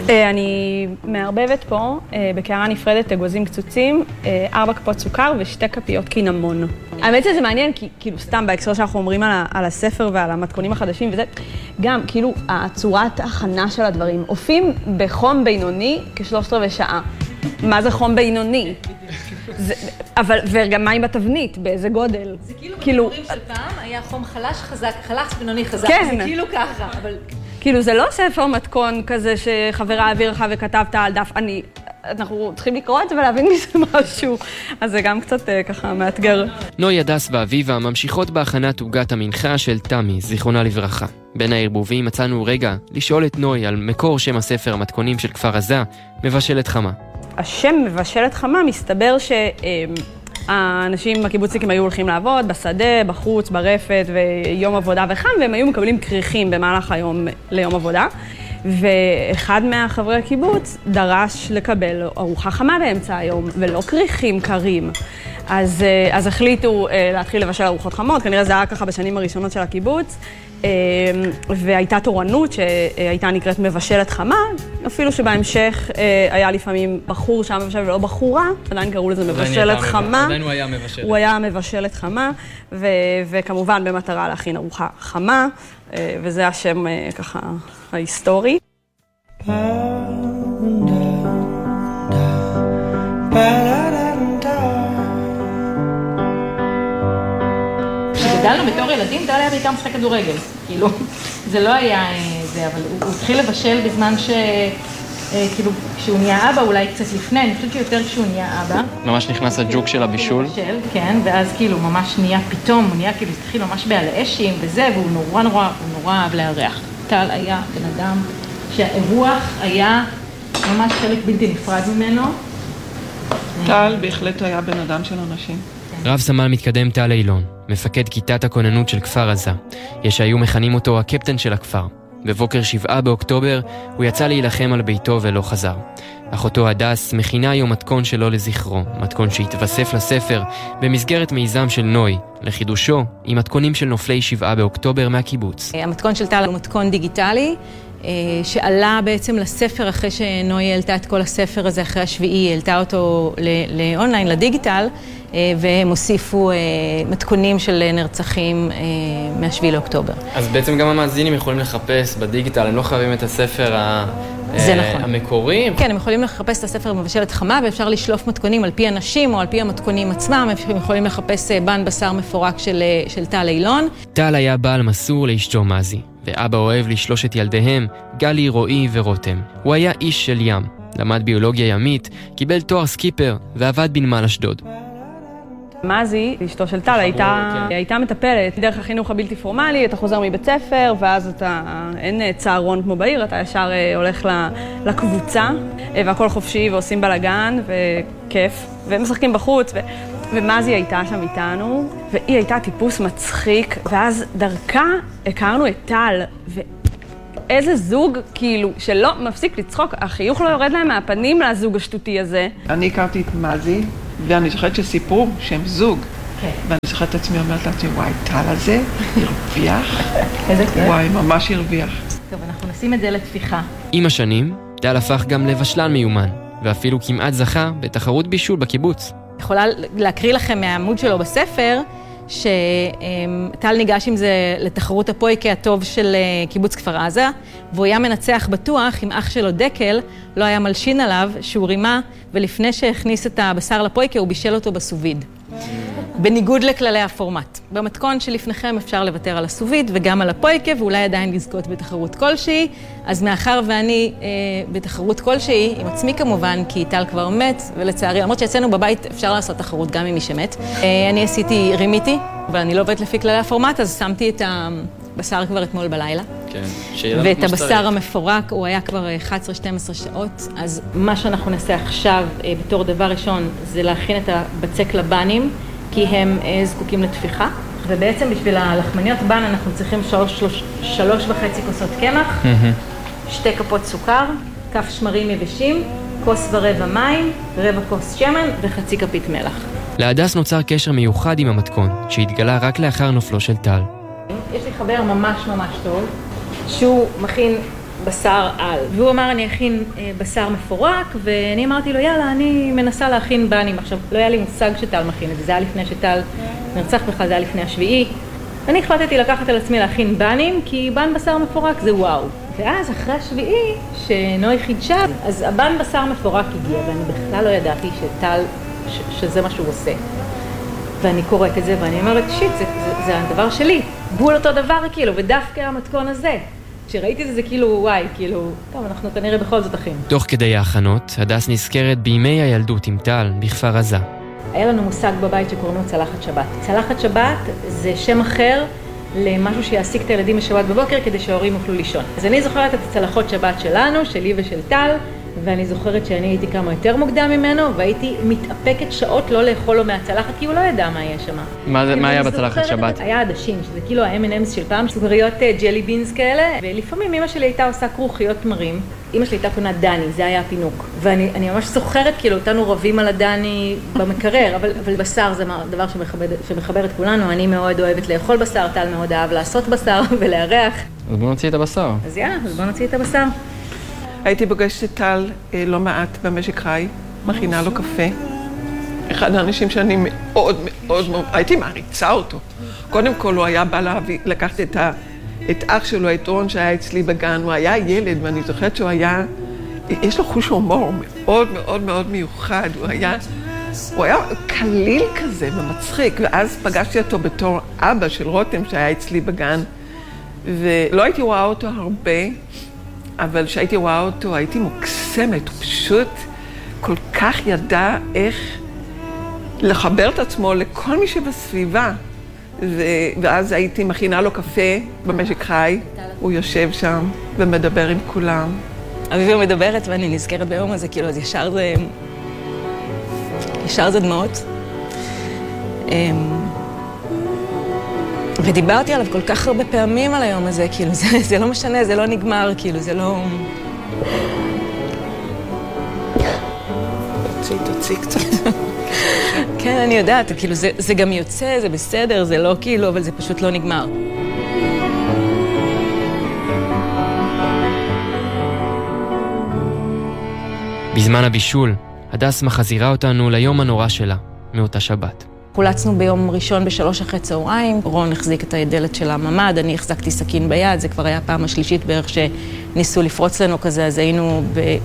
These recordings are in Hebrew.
אני מערבבת פה בקערה נפרדת אגוזים קצוצים, 4 כפות סוכר ו2 כפיות קינמון. האמת שזה מעניין, כי כאילו סתם בהקשר שאנחנו אומרים על הספר ועל המתכונים החדשים וזה, גם כאילו הצורת הכנה של הדברים, עופים בחום בינוני כ3/4 שעה. מה זה חום בינוני? אבל, וגם מים בתבנית, באיזה גודל. זה כאילו בדברים של פעם, היה חום חלש חזק, חלש בינוני חזק, זה כאילו ככה, אבל... כאילו זה לא ספר מתכון כזה שחברה העביר לך וכתבת על דף, אנחנו צריכים לקרוא את זה ולהבין מזה משהו, אז זה גם קצת ככה מאתגר. נוי, הדס ואביבה ממשיכות בהכנת עוגת המנחה של תמי, זיכרונה לברכה. בין הערבובים מצאנו רגע לשאול את נוי על מקור שם הספר המתכונים של כפר עזה, מבשלת חמה. השם מבשלת חמה מסתבר האנשים הקיבוצניקים היו הולכים לעבוד בשדה, בחוץ, ברפת ויום עבודה וחם, והם היו מקבלים כריכים במהלך היום ליום עבודה. ואחד מהחברי הקיבוץ דרש לקבל ארוחה חמה באמצע היום, ולא כריכים קרים. אז החליטו להתחיל לבשל ארוחות חמות, כנראה זה היה ככה בשנים הראשונות של הקיבוץ, והייתה תורנות שהייתה נקראת מבשלת חמה, אפילו שבהמשך היה לפעמים בחור שהיה מבשל ולא בחורה, עדיין קראו לזה מבשלת חמה. עדיין הוא היה מבשלת. הוא היה מבשלת חמה, וכמובן במטרה להכין ארוחה חמה, וזה השם ככה ההיסטורי. כשגדלנו בתור ילדים, דל היה בעיקר משחק כדורגל, כאילו, זה לא היה זה, אבל הוא התחיל לבשל בזמן כאילו, כשהוא נהיה אבא, אולי קצת לפני, אני חושבת שיותר כשהוא נהיה אבא. ממש נכנס הג'וק של הבישול. כן, ואז כאילו ממש נהיה פתאום, הוא נהיה כאילו, התחיל ממש בעל אשים וזה, והוא נורא אהב לארח. טל היה בן אדם שהאירוח היה ממש חלק בלתי נפרד ממנו. טל בהחלט היה בן אדם של אנשים. רב סמל מתקדם טל אילון, מפקד כיתת הכוננות של כפר עזה. יש שהיו מכנים אותו הקפטן של הכפר. בבוקר 7 באוקטובר הוא יצא להילחם על ביתו ולא חזר. אחותו הדס מכינה היום מתכון שלו לזכרו, מתכון שהתווסף לספר במסגרת מיזם של נוי, לחידושו עם מתכונים של נופלי 7 באוקטובר מהקיבוץ. המתכון של טל הוא מתכון דיגיטלי, שעלה בעצם לספר אחרי שנוי העלתה את כל הספר הזה אחרי השביעי, העלתה אותו לאונליין, לדיגיטל, והם הוסיפו מתכונים של נרצחים מה-7 לאוקטובר. אז בעצם גם המאזינים יכולים לחפש בדיגיטל, הם לא חייבים את הספר המקורי? כן, הם יכולים לחפש את הספר מבשלת חמה, ואפשר לשלוף מתכונים על פי אנשים או על פי המתכונים עצמם, הם יכולים לחפש בן בשר מפורק של טל אילון. טל היה בעל מסור לאשתו מזי, ואבא אוהב לשלוש את ילדיהם, גלי, רועי ורותם. הוא היה איש של ים, למד ביולוגיה ימית, קיבל תואר סקיפר ועבד בנמל אשדוד. מזי, אשתו של טל, הייתה מטפלת דרך החינוך הבלתי פורמלי, אתה חוזר מבית ספר, ואז אין צהרון כמו בעיר, אתה ישר הולך לקבוצה, והכל חופשי ועושים בלגן, וכיף, ומשחקים בחוץ, ומזי הייתה שם איתנו, והיא הייתה טיפוס מצחיק, ואז דרכה הכרנו את טל, איזה זוג, כאילו, שלא מפסיק לצחוק, החיוך לא יורד להם מהפנים לזוג השטותי הזה. אני הכרתי את מזי, ואני זוכרת שסיפרו שהם זוג. כן. ואני זוכרת את עצמי, אומרת לעצמי, וואי, טל הזה הרוויח. איזה כן? וואי, ממש הרוויח. טוב, אנחנו נשים את זה לתפיחה. עם השנים, טל הפך גם לבשלן מיומן, ואפילו כמעט זכה בתחרות בישול בקיבוץ. יכולה להקריא לכם מהעמוד שלו בספר, שטל ניגש עם זה לתחרות הפויקה הטוב של קיבוץ כפר עזה, והוא היה מנצח בטוח עם אח שלו דקל, לא היה מלשין עליו, שהוא רימה, ולפני שהכניס את הבשר לפויקה הוא בישל אותו בסוביד. בניגוד לכללי הפורמט. במתכון שלפניכם אפשר לוותר על הסוביד וגם על הפויקה, ואולי עדיין לזכות בתחרות כלשהי. אז מאחר ואני בתחרות כלשהי, עם עצמי כמובן, כי טל כבר מת, ולצערי, למרות שאצלנו בבית אפשר לעשות תחרות גם עם מי שמת. אני רימיתי, אבל אני לא עובדת לפי כללי הפורמט, אז שמתי את הבשר כבר אתמול בלילה. כן, ואת הבשר המפורק, הוא היה כבר 11-12 שעות. אז מה שאנחנו נעשה עכשיו, בתור דבר ראשון, זה להכין את הבצק לבנים, כי הם זקוקים לתפיחה. ובעצם בשביל הלחמניות בן אנחנו צריכים 3.5 כוסות קמח, 2 כפות סוכר, כף שמרים יבשים, כוס ורבע מים, רבע כוס שמן וחצי כפית מלח. להדס נוצר קשר מיוחד עם המתכון, שהתגלה רק לאחר נופלו של טל. יש לי חבר ממש טוב, שהוא מכין בשר על. והוא אמר, אני אכין בשר מפורק, ואני אמרתי לו, יאללה, אני מנסה להכין בנים. עכשיו, לא היה לי מושג שטל מכין את זה, זה היה לפני שטל נרצח בכלל, זה היה לפני השביעי. ואני החלטתי לקחת על עצמי להכין בנים, כי בן בשר מפורק זה וואו. ואז אחרי השביעי, שנוי חידשה, אז הבן בשר מפורק הגיע, ואני בכלל לא ידעתי שטל, שזה מה שהוא עושה. ואני קוראת את זה, ואני אומרת, שיט, זה הדבר שלי. בול אותו דבר, כאילו, ודווקא המתכון הזה. כשראיתי את זה, זה כאילו, וואי, כאילו, טוב, אנחנו כנראה בכל זאת אחים. תוך כדי ההכנות, הדס נזכרת בימי הילדות עם טל בכפר עזה. היה לנו מושג בבית שקוראים לו צלחת שבת. צלחת שבת זה שם אחר למשהו שיעסיק את הילדים בשבת בבוקר כדי שההורים יוכלו לישון. אז אני זוכרת את הצלחות שבת שלנו, שלי ושל טל, ואני זוכרת שאני הייתי כמה יותר מוקדם ממנו, והייתי מתאפקת שעות לא לאכול לו מהצלחת, כי הוא לא ידע מה יהיה שם. מה היה בצלחת שבת? היה עדשים, שזה כאילו ה-M&M's של פעם, סוכריות ג'לי בינס כאלה, ולפעמים אמא שלי הייתה עושה כרוכיות מרים. אמא שלי הייתה קונה דני, זה היה הפינוק. ואני ממש זוכרת, כאילו, אותנו רבים על הדני במקרר, אבל בשר זה דבר שמחבר את כולנו. אני מאוד אוהבת לאכול בשר, טל מאוד אהב לעשות בשר ולארח. אז בוא נוציא את הבשר. אז יאללה, אז בוא נוציא את הבשר. הייתי פוגשת את טל לא מעט במשק חי, מכינה לו קפה. אחד האנשים שאני מאוד מאוד מאוד, הייתי מעריצה אותו. קודם כל הוא היה בא לקחת את אח שלו, את רון שהיה אצלי בגן, הוא היה ילד ואני זוכרת שהוא היה, יש לו חוש הומור מאוד מאוד מאוד מיוחד, הוא היה קליל כזה ומצחיק, ואז פגשתי אותו בתור אבא של רותם שהיה אצלי בגן, ולא הייתי רואה אותו הרבה, אבל כשהייתי רואה אותו הייתי מוקסמת, הוא פשוט כל כך ידע איך לחבר את עצמו לכל מי שבסביבה. ואז הייתי מכינה לו קפה במשק חי, הוא יושב שם ומדבר עם כולם. אביב מדברת ואני נזכרת ביום הזה, כאילו, אז ישר זה דמעות. ודיברתי עליו כל כך הרבה פעמים על היום הזה, כאילו, זה לא משנה, זה לא נגמר, כאילו, זה לא... תוציא קצת. כן, אני יודעת, כאילו, זה גם יוצא, זה בסדר, זה לא כאילו, אבל זה פשוט לא נגמר. בזמן הבישול, הדס מחזירה אותנו ליום הנורא שלה, מאותה שבת. חולצנו ביום ראשון ב15:00, רון החזיק את הדלת של הממד, אני החזקתי סכין ביד, זה כבר היה פעם השלישית בערך שניסו לפרוץ לנו כזה, אז היינו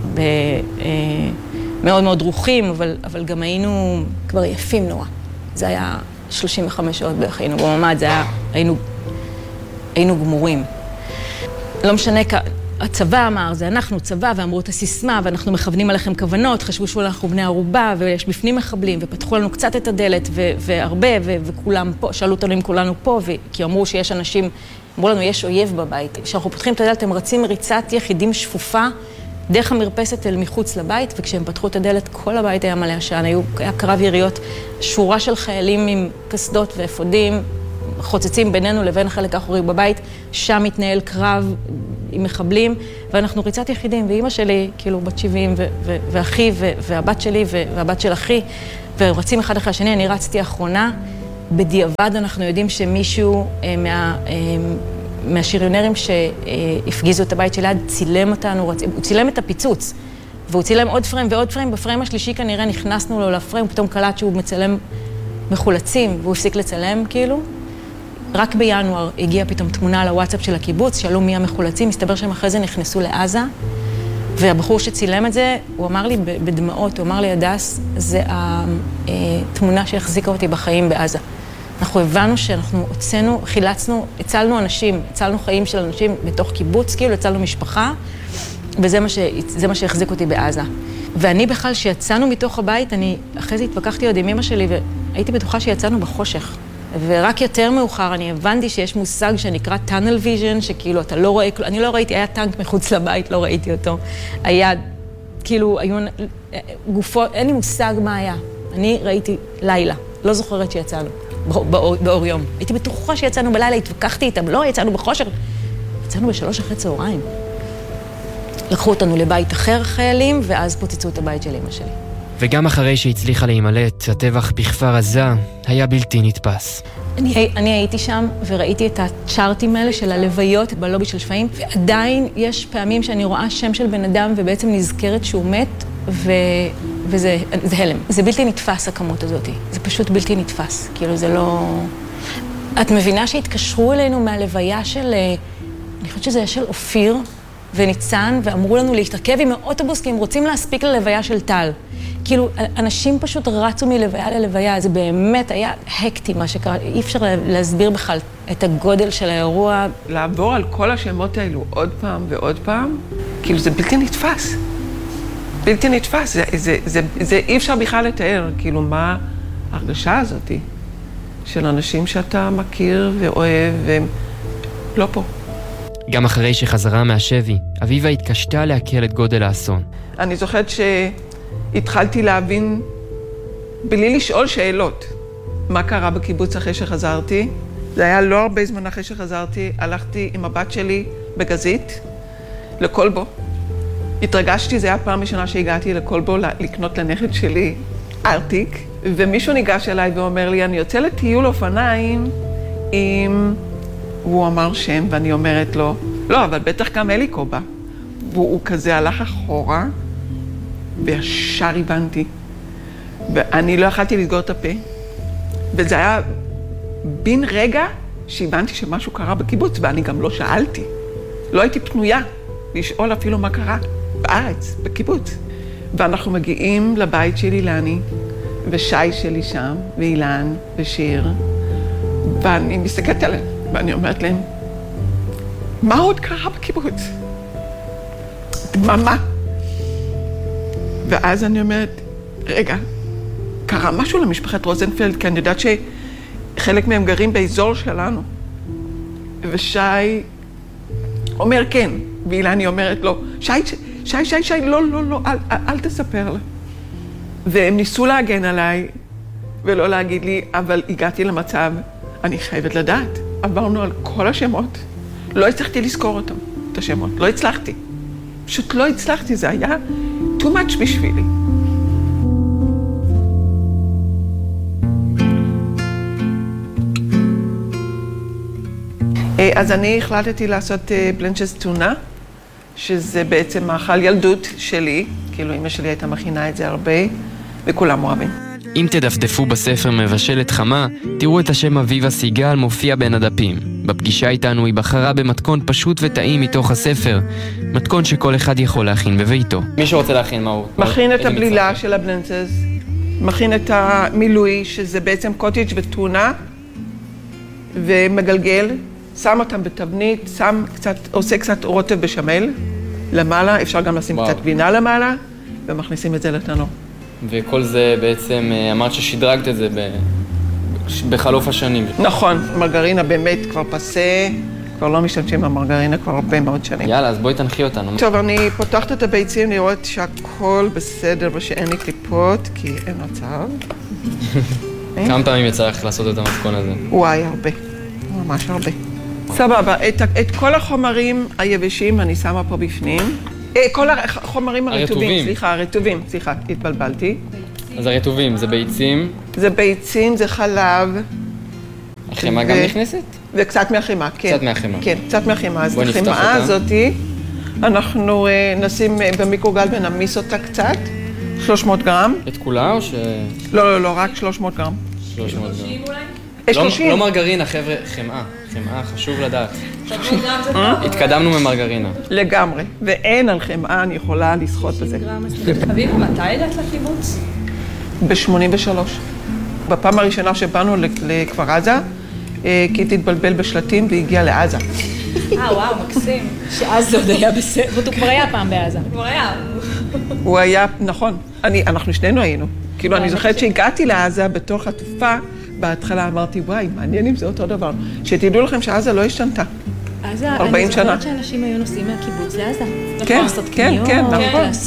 מאוד מאוד דרוכים, אבל גם היינו כבר יפים נורא. זה היה 35 שעות בערך, היינו בממד, היינו גמורים. לא משנה, הצבא אמר, זה אנחנו צבא, ואמרו את הסיסמה, ואנחנו מכוונים עליכם כוונות, חשבו שאנחנו בני ערובה, ויש בפנים מחבלים, ופתחו לנו קצת את הדלת, והרבה, וכולם פה, שאלו אותנו אם כולנו פה, כי אמרו שיש אנשים, אמרו לנו, יש אויב בבית. כשאנחנו פותחים את הדלת, הם רצים ריצת יחידים שפופה, דרך המרפסת אל מחוץ לבית, וכשהם פתחו את הדלת, כל הבית היה מלא עשן, היה קרב יריות, שורה של חיילים עם קסדות ואפודים, חוצצים בינינו לבין החלק האחורי בבית, שם מתנהל קרב עם מחבלים, ואנחנו ריצת יחידים, ואימא שלי, כאילו בת 70, ואחי, והבת שלי, והבת של אחי, ורצים אחד אחרי השני, אני רצתי האחרונה, בדיעבד אנחנו יודעים שמישהו מהשריונרים שהפגיזו את הבית שליד, צילם אותנו, הוא צילם את הפיצוץ, והוא צילם עוד פריים ועוד פריים, בפריים השלישי כנראה נכנסנו לו לפריים, פתאום קלט שהוא מצלם מחולצים, והוא הפסיק לצלם כאילו. רק בינואר הגיעה פתאום תמונה על הוואטסאפ של הקיבוץ, שאלו מי המחולצים, מסתבר שהם אחרי זה נכנסו לעזה, והבחור שצילם את זה, הוא אמר לי בדמעות, הוא אמר לי, הדס, זה התמונה שהחזיקה אותי בחיים בעזה. אנחנו הבנו שאנחנו הוצאנו, חילצנו, הצלנו אנשים, הצלנו חיים של אנשים בתוך קיבוץ, כאילו הצלנו משפחה, וזה מה שהחזיק אותי בעזה. ואני בכלל, שיצאנו מתוך הבית, אני אחרי זה התווכחתי עוד עם אמא שלי, והייתי בטוחה שיצאנו בחושך. ורק יותר מאוחר אני הבנתי שיש מושג שנקרא tunnel vision, שכאילו אתה לא רואה, אני לא ראיתי, היה טנק מחוץ לבית, לא ראיתי אותו. היה, כאילו, היו גופות, אין לי מושג מה היה. אני ראיתי לילה, לא זוכרת שיצאנו, באור יום. הייתי בטוחה שיצאנו בלילה, התווכחתי איתם, לא, יצאנו בחושך. יצאנו ב15:00. לקחו אותנו לבית אחר חיילים, ואז פוצצו את הבית של אמא שלי. וגם אחרי שהצליחה להימלט, הטבח בכפר עזה היה בלתי נתפס. אני הייתי שם וראיתי את הצ'ארטים האלה של הלוויות בלובי של שפיים, ועדיין יש פעמים שאני רואה שם של בן אדם ובעצם נזכרת שהוא מת, וזה הלם. זה בלתי נתפס, הכמות הזאת. זה פשוט בלתי נתפס. כאילו, זה לא... את מבינה שהתקשרו אלינו מהלוויה של... אני חושבת שזה היה של אופיר וניצן, ואמרו לנו להתרכב עם האוטובוס, כי הם רוצים להספיק ללוויה של טל. כאילו, אנשים פשוט רצו מלוויה ללוויה. זה באמת היה הקטי מה שקרה. אי אפשר להסביר בכלל את הגודל של האירוע. לעבור על כל השמות האלו עוד פעם ועוד פעם, כאילו, זה בלתי נתפס. בלתי נתפס, זה אי אפשר בכלל לתאר, כאילו מה ההרגשה הזאת של אנשים שאתה מכיר ואוהב והם לא פה. גם אחרי שחזרה מהשבי, אביבה התקשתה להכיר את גודל האסון. אני זוכרת שהתחלתי להבין, בלי לשאול שאלות, מה קרה בקיבוץ אחרי שחזרתי. זה היה לא הרבה זמן אחרי שחזרתי, הלכתי עם הבת שלי בגזית לקולבו. התרגשתי, זה היה הפעם ראשונה שהגעתי לקולבו לקנות לנכד שלי ארטיק, ומישהו ניגש אליי ואומר לי, אני יוצא לטיול אופניים עם... הוא אמר שם, ואני אומרת לו, לא, אבל בטח גם אליקו בא. והוא כזה הלך אחורה, וישר הבנתי. ואני לא יכלתי לסגור את הפה. וזה היה בין רגע שהבנתי שמשהו קרה בקיבוץ, ואני גם לא שאלתי. לא הייתי פנויה לשאול אפילו מה קרה. בארץ, בקיבוץ. ואנחנו מגיעים לבית של אילני, ושי שלי שם, ואילן, ושיר, ואני מסתכלת עליהם, ואני אומרת להם, מה עוד קרה בקיבוץ? דממה. ואז אני אומרת, רגע, קרה משהו למשפחת רוזנפלד, כי אני יודעת שחלק מהם גרים באזור שלנו. ושי אומר כן, ואילני אומרת לו, שי, לא, אל תספר לה. והם ניסו להגן עליי, ולא להגיד לי, אבל הגעתי למצב, אני חייבת לדעת. עברנו על כל השמות, לא הצלחתי לזכור אותם, את השמות, לא הצלחתי. פשוט לא הצלחתי, זה היה too much בשבילי. אז אני החלטתי לעשות בלנצ'ס טונה, שזה בעצם מאכל ילדות שלי, כאילו אמא שלי הייתה מכינה את זה הרבה, וכולם אוהבים. אם תדפדפו בספר מבשלת חמה, תראו את השם אביבה סיגל מופיע בין הדפים. בפגישה איתנו היא בחרה במתכון פשוט וטעים מתוך הספר, מתכון שכל אחד יכול להכין בביתו. מי שרוצה להכין, מה הוא? מכין את הבלילה של הבלנצ'ס, מכין את המילוי, שזה בעצם קוטיג' וטונה, ומגלגל, שם אותם בתבנית, עושה קצת רוטב בשמל למעלה, אפשר גם לשים קצת גבינה למעלה, ומכניסים את זה לתנור. וכל זה בעצם, אמרת ששדרגת את זה בחלוף השנים. נכון, מרגרינה באמת כבר פסה, כבר לא משתמשים במרגרינה כבר הרבה מאוד שנים. יאללה, אז בואי תנחי אותנו. טוב, אני פותחת את הביצים לראות שהכל בסדר ושאין לי קליפות, כי אין מצב. כמה פעמים יצא לך לעשות את המתכון הזה? וואי, הרבה. ממש הרבה. סבבה, את כל החומרים היבשים אני שמה פה בפנים. כל החומרים הרטובים, סליחה, התבלבלתי. אז הרטובים, זה ביצים? זה ביצים, זה חלב. החימה גם נכנסת? וקצת מהחימה, כן. קצת מהחימה. כן, קצת מהחימה. אז בואי נפתח אותה. החימה הזאת, אנחנו נשים במיקרוגל ונמיס אותה קצת, 300 גרם. את כולה או ש... לא, רק 300 גרם. 300 גרם. 30. לא מרגרינה, חבר'ה, חמאה. חמאה, חשוב לדעת. התקדמנו ממרגרינה. לגמרי. ואין על חמאה, אני יכולה לסחוט בזה. אביב, מתי הגעת לקיבוץ? ב-83. בפעם הראשונה שבאנו לכפר עזה, כי תתבלבל בשלטים והגיע לעזה. וואו, מקסים. שאז זה עוד היה בסדר, הוא כבר היה פעם בעזה. כבר היה. הוא היה, נכון. אנחנו שנינו היינו. כאילו, אני זוכרת שהגעתי לעזה בתור חטופה, בהתחלה אמרתי, וואי, מעניין אם זה אותו דבר. שתדעו לכם שעזה לא השתנתה. 40 שנה. אני זוכרת שאנשים היו נוסעים מהקיבוץ לעזה. כן, כן, כן.